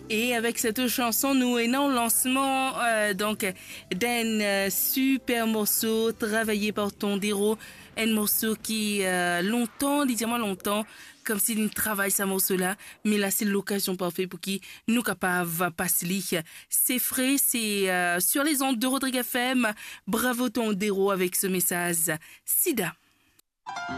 Et avec cette chanson, nous venons au lancement donc d'un super morceau travaillé par Tondero, un morceau qui longtemps, disons longtemps, comme s'il travaille ce morceau-là, mais là c'est l'occasion parfaite pour qui nous capables passer. C'est frais, c'est sur les ondes de Rodrigue FM. Bravo Tondero avec ce message. Sida.